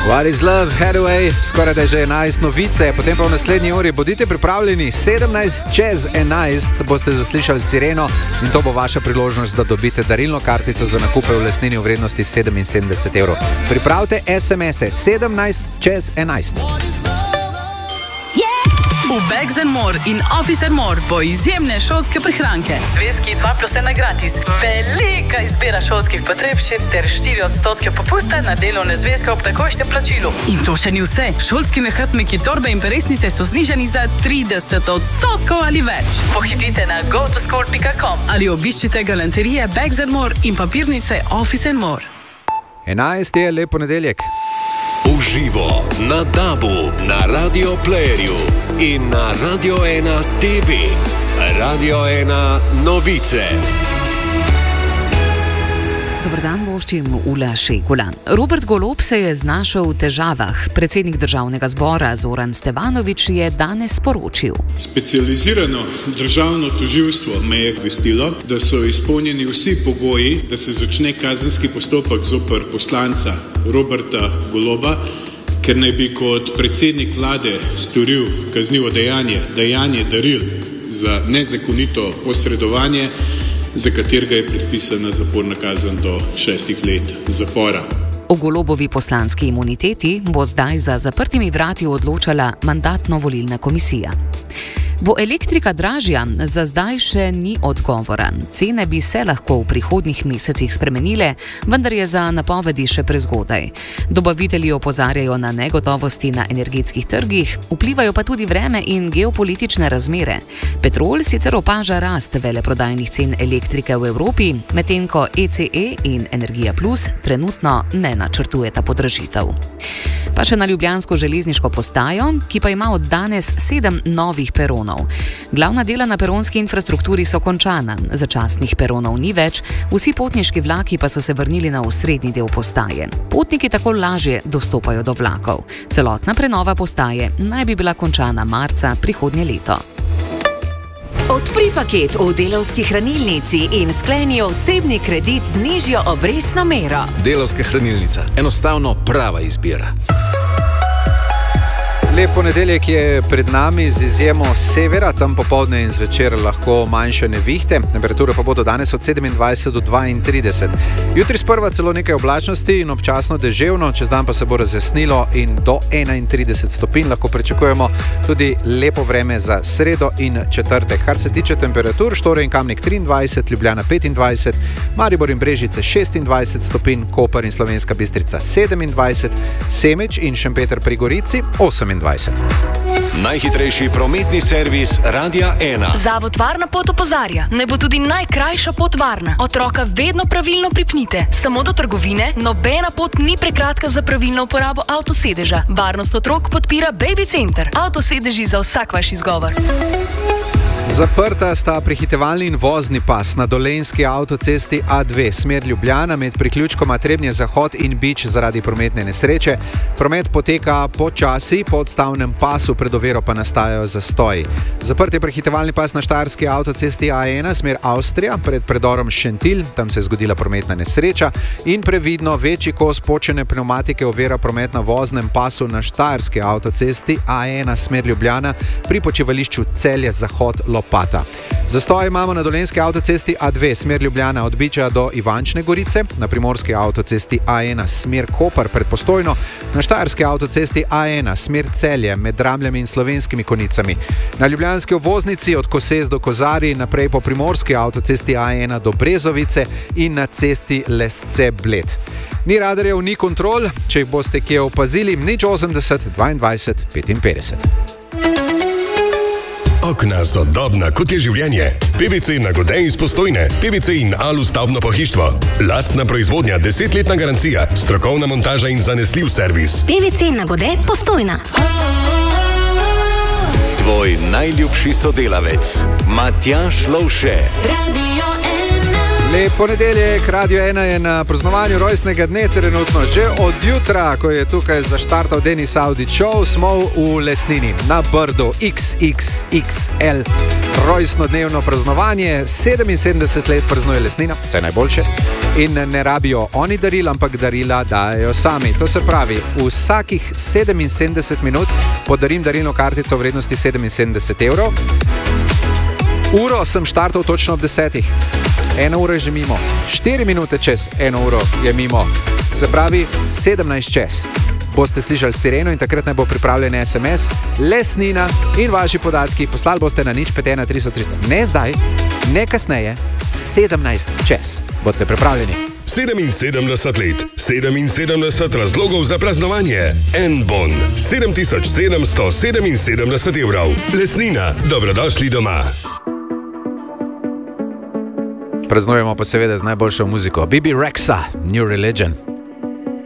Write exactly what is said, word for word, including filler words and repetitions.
What is love, Hathaway, skoraj da je že enajst novice, potem pa v naslednji uri bodite pripravljeni, sedemnajst čez enajst boste zaslišali sireno in to bo vaša priložnost, da dobite darilno kartico za nakupe v lesnini v vrednosti sedeminsedemdeset evrov. Pripravite es em ese sedemnajst čez enajst. V Bags and More in Office and More bo izjemne šolske prihranke. Zvezki dva plus ena gratis, velika izbira šolskih potrebščin ter štiri odstotke popusta na delovne zvezke ob takojšnjem plačilu. In to še ni vse. Šolski nahrbtniki, torbe in peresnice so znižani za trideset odstotkov ali več. Pohitite na go to school pika com ali obiščite galanterije Bags and More in papirnice Office and More. enajst je lep ponedeljek. Uživo na Dabu, na Radio Playerju in na Radio ena te ve. Radio ena novice. Dobar dan, voščim Ula Šekula. Robert Golob se je znašel v težavah. Predsednik državnega zbora Zoran Stevanović je danes sporočil. Specializirano državno tožilstvo me je obvestilo, da so izpolnjeni vsi pogoji, da se začne kazenski postopek zoper poslanca Roberta Goloba, ker naj bi kot predsednik vlade storil kaznivo dejanje, dejanje daril za nezakonito posredovanje, za katerega je predpisana zaporna kazen do šestih let zapora. O Golobovi poslanski imuniteti bo zdaj za zaprtimi vrati odločala mandatno-volilna komisija. Bo elektrika dražja? Za zdaj še ni odgovora. Cene bi se lahko v prihodnjih mesecih spremenile, vendar je za napovedi še prezgodaj. Dobavitelji opozarjajo na negotovosti na energetskih trgih, vplivajo pa tudi vreme in geopolitične razmere. Petrol sicer opaža rast veleprodajnih cen elektrike v Evropi, medtem ko E C E in Energija Plus trenutno ne načrtujeta podražitev. Pa še na ljubljansko železniško postajo, ki pa ima od danes sedem novih peronov. Glavna dela na peronski infrastrukturi so končana, začasnih peronov ni več, vsi potniški vlaki pa so se vrnili na osrednji del postaje. Potniki tako lažje dostopajo do vlakov. Celotna prenova postaje naj bi bila končana marca prihodnje leto. Odpri paket v Delavski hranilnici in skleni osebni kredit z nižjo obrestno mero. Delavska hranilnica. Enostavno prava izbira. Lep ponedeljek je pred nami z izjemo severa, tam popoldne in zvečer lahko manjše nevihte, temperature pa bodo danes od sedemindvajset do dvaintrideset. Jutri sprva celo nekaj oblačnosti in občasno deževno, čez dan pa se bo razjasnilo in do enaintrideset stopinj lahko pričakujemo tudi lepo vreme za sredo in četrtek. Kar se tiče temperatur, Štore in Kamnik triindvajset, Ljubljana petindvajset, Maribor in Brežice šestindvajset stopinj, Koper in Slovenska Bistrica sedemindvajset, Semič in Šempeter pri Gorici osemindvajset. Najhitrejši prometni servis Radia ena. Zavod Varna pot opozarja, ne bo tudi najkrajša pot varna. Otroka vedno pravilno pripnite. Samo do trgovine, nobena pot ni prekratka za pravilno uporabo avtosedeža. Varnost otrok podpira Baby Center. Avtosedeži za vsak vaš izgovor. Zaprta sta prehitevalni in vozni pas na dolenjski avtocesti A dve, smer Ljubljana med priključkoma Trebnje Zahod in Bič zaradi prometne nesreče. Promet poteka počasi, po odstavnem pasu pred oviro pa nastajajo zastoji. Zaprt je prehitevalni pas na štajerski avtocesti A ena, smer Avstrija, pred predorom Šentilj, tam se je zgodila prometna nesreča in previdno večji kos počene pneumatike ovira promet na voznem pasu na štajerski avtocesti A ena, smer Ljubljana, pri počivališču Celje Zahod Lopata. Zastoj imamo na dolenjski avtocesti A dve, smer Ljubljana od Biča do Ivančne Gorice, na primorski avtocesti A ena, smer Koper pred Postojno, na štajerski avtocesti A ena, smer Celje med Dramljami in Slovenskimi Konicami, na ljubljanski obvoznici od Koses do Kozarij, naprej po primorski avtocesti A ena do Brezovice in na cesti Lesce-Bled. Ni radarjev, ni kontrol, če jih boste kje opazili, nič osemdeset, dvaindvajset, petinpetdeset. Okna so dobna, kot je življenje. P V C Nagode iz Postojne, P V C in Alu stavbno pohištvo. Lastna proizvodnja, desetletna garancija, strokovna montaža in zanesljiv servis. P V C Nagode Postojna. Tvoj najljubši sodelavec, Matjaž Lovše. Radio ena. Lep ponedeljek, Radio ena je na praznovanju rojstnega dne, trenutno že od jutra, ko je tukaj zaštartal Denis Audić Show, smo v Lesnini na Brdu iks iks iks el. Rojstnodnevno praznovanje, sedeminsedemdeset let praznuje Lesnina, vse najboljše. In ne rabijo oni darila, ampak darila dajo sami. To se pravi, vsakih sedeminsedemdeset minut podarim darilno kartico v vrednosti sedeminsedemdeset evrov. Uro sem štartal točno ob desetih. Eno uro je že mimo. Štiri minute čez eno uro je mimo. Se pravi, sedemnajst čez. Boste slišali sireno in takrat naj bo pripravljen es em es, Lesnina in vaši podatki. Poslali boste na nič pet ena tristo tristo. Ne zdaj, ne kasneje, sedemnajst čez. Bodite pripravljeni. sedeminsedemdeset let, sedeminsedemdeset razlogov za praznovanje. En bon, sedem tisoč sedemsto sedeminsedemdeset evrov. Lesnina, dobrodošli doma. Praznujemo pa seveda z najboljšo muziko. Bibi Rexha, New Religion.